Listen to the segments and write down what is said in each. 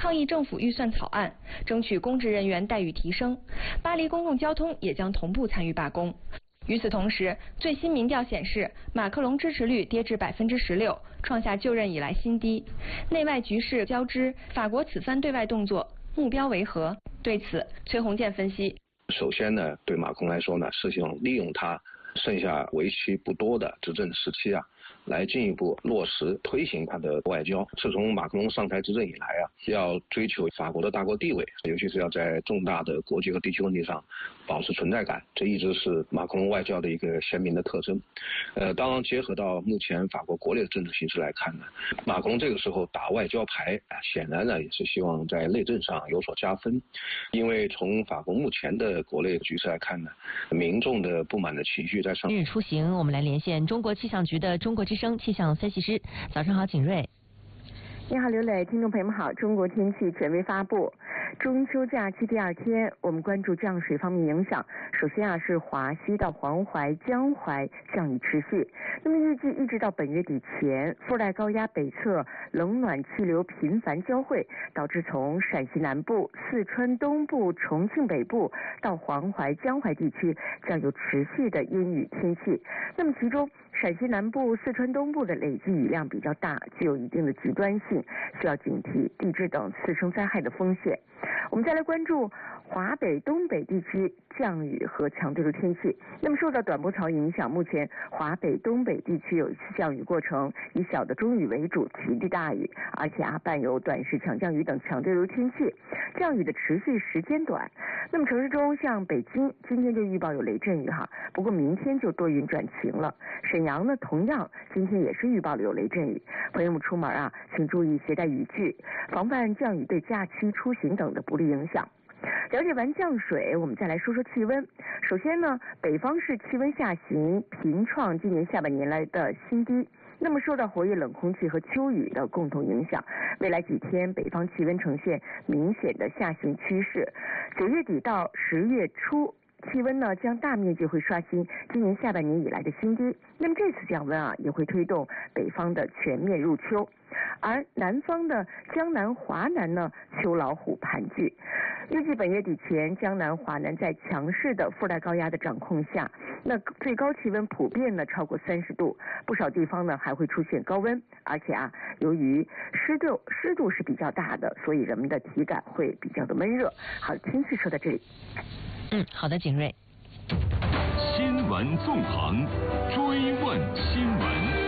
抗议政府预算草案，争取公职人员待遇提升。巴黎公共交通也将同步参与罢工。与此同时，最新民调显示，马克龙支持率跌至16%，创下就任以来新低。内外局势交织，法国此番对外动作目标为何？对此，崔洪建分析。 首先呢，对马克龙来说呢，是想利用他剩下为期不多的执政时期来进一步落实推行他的外交。自从马克龙上台执政以来要追求法国的大国地位，尤其是要在重大的国际和地区问题上保持存在感，这一直是马克龙外交的一个鲜明的特征。当然结合到目前法国国内的政治形势来看呢，马克龙这个时候打外交牌显然呢也是希望在内政上有所加分。因为从法国目前的国内局势来看呢，民众的不满的情绪在上。 日出行，我们来连线中国气象局的中国之声气象分析师。早上好，景睿。 你好，刘磊，听众朋友们好。中国天气权威发布，中秋假期第2天，我们关注降水方面影响。首先是华西到黄淮、江淮降雨持续。那么预计一直到本月底前，副带高压北侧冷暖气流频繁交汇，导致从陕西南部、四川东部、重庆北部到黄淮、江淮地区将有持续的阴雨天气。那么其中陕西南部、四川东部的累计雨量比较大，具有一定的极端性，需要警惕地质等次生灾害的风险。我们再来关注华北、东北地区降雨和强对流天气。那么受到短波槽影响，目前华北、东北地区有一次降雨过程，以小的中雨为主，极地大雨，而且伴有短时强降雨等强对流天气。降雨的持续时间短。那么城市中像北京今天就预报有雷阵雨不过明天就多云转晴了。沈阳呢同样今天也是预报了有雷阵雨，朋友们出门请注意携带雨具，防范降雨对假期出行等的不利影响。了解完降水，我们再来说说气温。首先呢，北方市气温下行，频创今年下半年来的新低。那么受到活跃冷空气和秋雨的共同影响，未来几天北方气温呈现明显的下行趋势。9月底到10月初，气温呢将大面积会刷新今年下半年以来的新低。那么这次降温也会推动北方的全面入秋，而南方的江南、华南呢秋老虎盘踞。预计本月底前，江南、华南在强势的副带高压的掌控下，那最高气温普遍呢超过30度，不少地方呢还会出现高温，而且由于湿度是比较大的，所以人们的体感会比较的闷热。好，天气说到这里。 好的，景睿。 新闻纵横，追问新闻。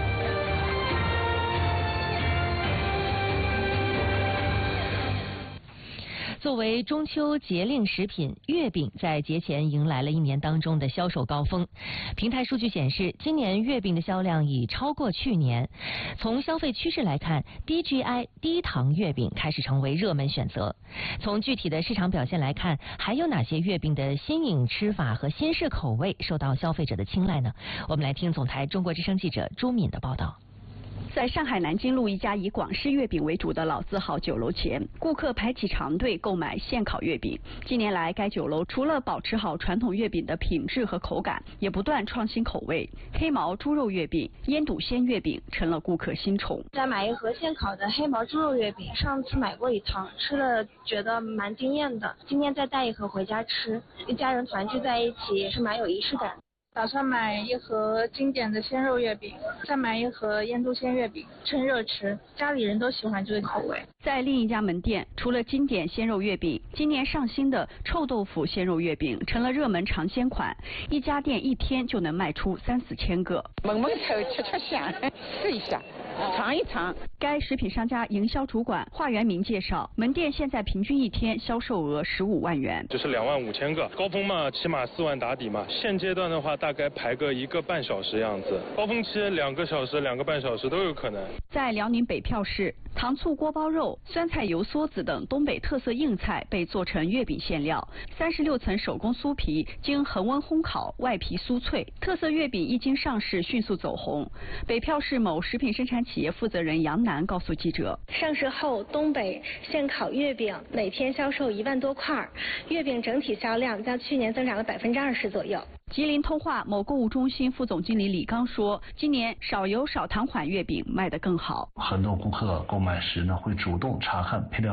作为中秋节令食品，月饼在节前迎来了一年当中的销售高峰。平台数据显示，今年月饼的销量已超过去年。从消费趋势来看，低 GI 低糖月饼开始成为热门选择。从具体的市场表现来看，还有哪些月饼的新颖吃法和新式口味受到消费者的青睐呢？我们来听总台中国之声记者朱敏的报道。 在上海南京路一家以广式月饼为主的老字号酒楼前，顾客排起长队购买现烤月饼。近年来，该酒楼除了保持好传统月饼的品质和口感，也不断创新口味。黑毛猪肉月饼、烟肚鲜月饼成了顾客新宠。 再买一盒现烤的黑毛猪肉月饼，上次买过一趟，吃了觉得蛮惊艳的。今天再带一盒回家吃，一家人团聚在一起也是蛮有仪式感。 打算买一盒经典的鲜肉月饼，再买一盒烟肚鲜月饼，趁热吃，家里人都喜欢这个口味。 在另一家门店，除了经典鲜肉月饼，今年上新的臭豆腐鲜肉月饼成了热门尝鲜款，一家店一天就能卖出3-4千个。 闻闻头，吃吃香，试一下，尝一尝。 该食品商家营销主管华元明介绍，门店现在平均一天销售额15万元， 就是25000个，高峰嘛，起码4万打底嘛。现阶段的话，大概排个1个半小时样子，高峰期2个小时、2个半小时都有可能。 在辽宁北票市，糖醋锅包肉、酸菜油梭子等东北特色硬菜被做成月饼馅料，36层手工酥皮经恒温烘烤，外皮酥脆。特色月饼一经上市，迅速走红。北票市某食品生产企业负责人杨楠告诉记者， 上市后，东北现烤月饼每天销售1万多块，月饼整体销量较去年增长了20%左右。 吉林通化某购物中心副总经理李刚说，今年少油少糖款月饼卖得更好。 很多顾客购买时呢，会主动查看配料